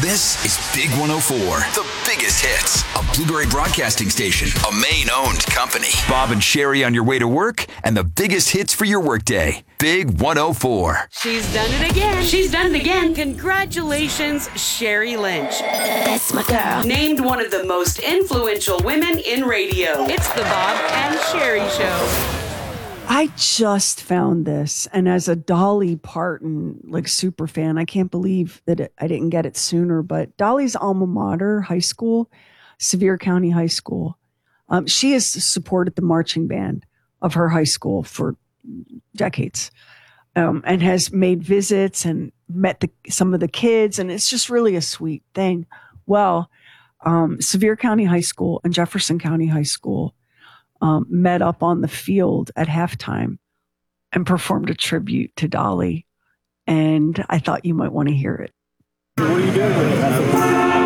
This is Big 104, the biggest hits, a Blueberry Broadcasting station, a Maine-owned company. Bob and Sherry on your way to work, and the biggest hits for your workday. Big 104. She's done it again. She's done it again. Congratulations, Sherry Lynch. That's my girl. Named one of the most influential women in radio. It's the Bob and Sherry Show. I just found this, and as a Dolly Parton super fan, I can't believe that I didn't get it sooner. But Dolly's alma mater, high school, Sevier County High School, she has supported the marching band of her high school for decades, and has made visits and met some of the kids, and it's just really a sweet thing. Well, Sevier County High School and Jefferson County High School met up on the field at halftime and performed a tribute to Dolly. And I thought you might want to hear it. What are you doing?